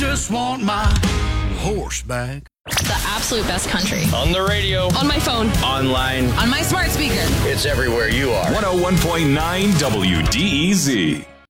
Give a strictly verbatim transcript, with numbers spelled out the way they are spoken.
just want my horse back. The absolute best country. On the radio. On my phone. Online. On my smart speaker. It's everywhere you are. one oh one point nine W D E Z.